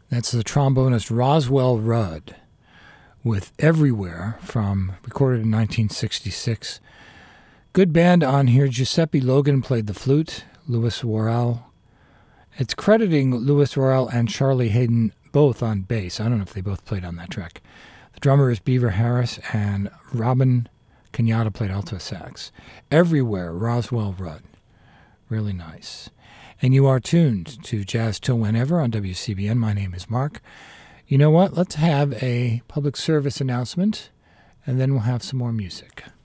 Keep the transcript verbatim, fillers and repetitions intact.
That's the trombonist Roswell Rudd with Everywhere, from recorded in nineteen sixty-six. Good band on here. Giuseppe Logan played the flute. Louis Worrell. It's crediting Louis Worrell and Charlie Hayden both on bass. I don't know if they both played on that track. The drummer is Beaver Harris, and Robin Kenyatta played alto sax. Everywhere, Roswell Rudd. Really nice. And you are tuned to Jazz Till Whenever on W C B N. My name is Mark. You know what? Let's have a public service announcement, and then we'll have some more music.